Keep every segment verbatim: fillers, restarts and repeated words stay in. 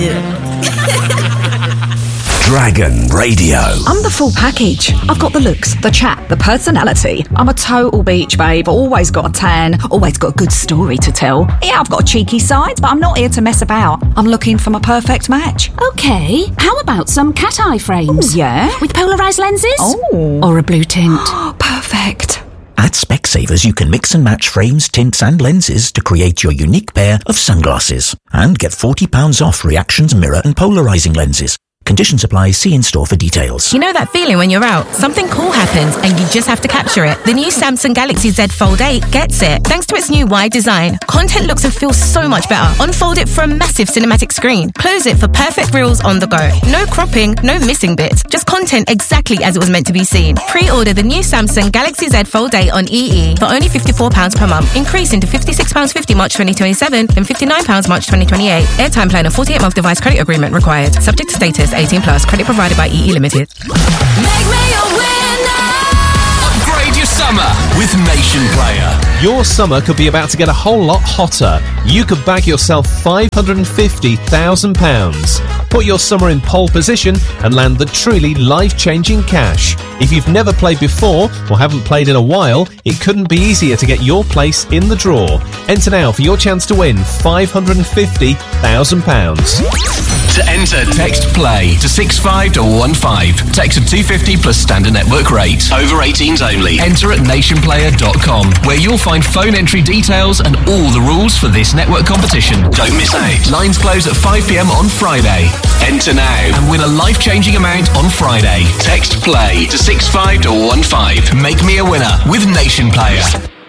Dragon Radio. I'm the full package. I've got the looks, the chat, the personality. I'm a total beach babe, always got a tan, always got a good story to tell. Yeah, I've got a cheeky side, but I'm not here to mess about. I'm looking for my perfect match. Okay, how about some cat eye frames? Ooh, yeah? With polarised lenses? Oh. Or a blue tint? Perfect. At Specsavers, you can mix and match frames, tints and lenses to create your unique pair of sunglasses. And get forty pounds off reactions, mirror and polarising lenses. Conditions apply. See in-store for details. You know that feeling when you're out, something cool happens and you just have to capture it? The new Samsung Galaxy Z Fold eight gets it. Thanks to its new wide design, content looks and feels so much better. Unfold it for a massive cinematic screen. Close it for perfect reels on the go. No cropping, no missing bits. Just content exactly as it was meant to be seen. Pre-order the new Samsung Galaxy Z Fold eight on E E for only fifty-four pounds per month, increasing to fifty-six pounds fifty March twenty twenty-seven and fifty-nine pounds March twenty twenty-eight. Airtime plan and forty-eight month device credit agreement required. Subject to status, eighteen plus. Credit provided by E E Limited. Make me a winner. Upgrade your summer with Nation Player. Your summer could be about to get a whole lot hotter. You could bag yourself five hundred fifty thousand pounds. Put your summer in pole position and land the truly life-changing cash. If you've never played before or haven't played in a while, it couldn't be easier to get your place in the draw. Enter now for your chance to win five hundred fifty thousand pounds. To enter, text PLAY to six five one one five. Text of two fifty plus standard network rate. Over eighteens only. Enter at nation player dot com, where you'll find phone entry details and all the rules for this network competition. Don't miss out. Lines close at five p m on Friday. Enter now and win a life-changing amount on Friday. Text PLAY to six five one one five. Make me a winner with Nation Player.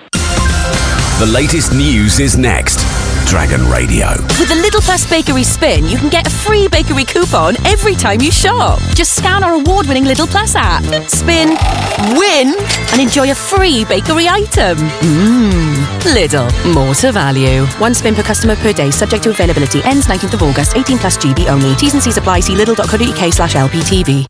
The latest news is next. Dragon Radio. With the Lidl Plus Bakery Spin, you can get a free bakery coupon every time you shop. Just scan our award-winning Lidl Plus app, spin, win, and enjoy a free bakery item. Mmm. Lidl. More to value. One spin per customer per day, subject to availability. Ends nineteenth of August. eighteen plus G B only. T's and C's apply. See lidl dot co dot uk slash L P T V.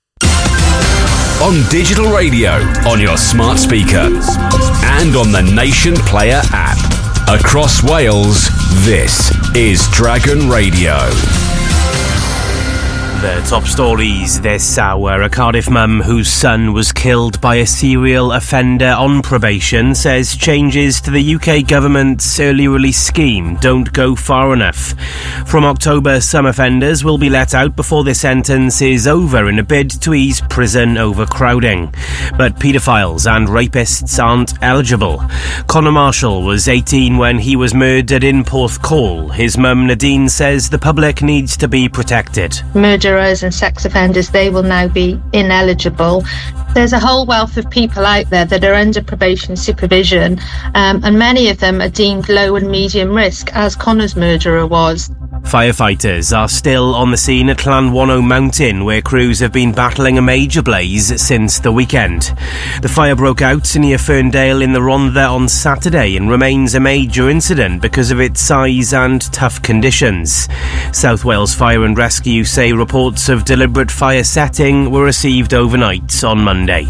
On digital radio, on your smart speaker, and on the Nation Player app. Across Wales, this is Dragon Radio. The top stories this hour. A Cardiff mum whose son was killed by a serial offender on probation says changes to the U K government's early release scheme don't go far enough. From October, some offenders will be let out before their sentence is over in a bid to ease prison overcrowding. But paedophiles and rapists aren't eligible. Conor Marshall was eighteen when he was murdered in Porthcawl. His mum Nadine says the public needs to be protected. Murderers and sex offenders, they will now be ineligible. There's a whole wealth of people out there that are under probation supervision, um, and many of them are deemed low and medium risk, as Conor's murderer was. Firefighters are still on the scene at Llanwano Mountain, where crews have been battling a major blaze since the weekend. The fire broke out near Ferndale in the Rhondda on Saturday and remains a major incident because of its size and tough conditions. South Wales Fire and Rescue say reports of deliberate fire setting were received overnight on Monday.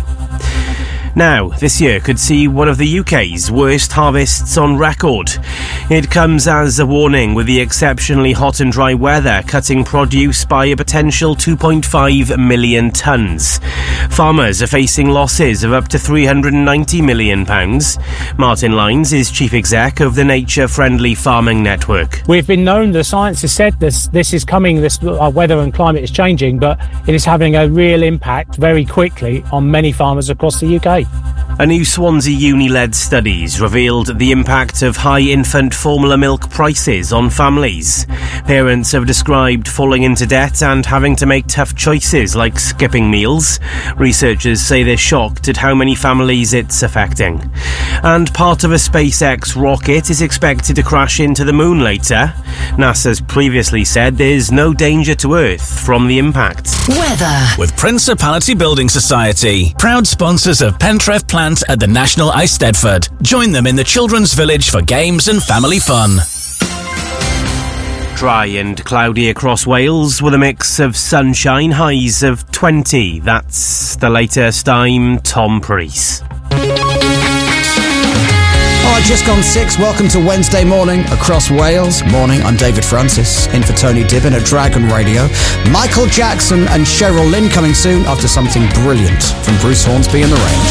Now, this year could see one of the U K's worst harvests on record. It comes as a warning, with the exceptionally hot and dry weather cutting produce by a potential two point five million tonnes. Farmers are facing losses of up to three hundred ninety million pounds. Martin Lines is chief exec of the Nature Friendly Farming Network. We've been known, the science has said this, this is coming, this uh, weather and climate is changing, but it is having a real impact very quickly on many farmers across the U K. A new Swansea Uni-led studies revealed the impact of high infant formula milk prices on families. Parents have described falling into debt and having to make tough choices like skipping meals. Researchers say they're shocked at how many families it's affecting. And part of a SpaceX rocket is expected to crash into the moon later. NASA's previously said there's no danger to Earth from the impact. Weather. With Principality Building Society, proud sponsors of Pentref Plant at the National Eisteddfod. Join them in the Children's Village for games and family fun. Dry and cloudy across Wales with a mix of sunshine, highs of twenty. That's the latest. I'm Tom Preece. All right, just gone six. Welcome to Wednesday morning across Wales. Morning, I'm David Francis, in for Tony Dibbin at Dragon Radio. Michael Jackson and Cheryl Lynn coming soon after something brilliant from Bruce Hornsby and the Range.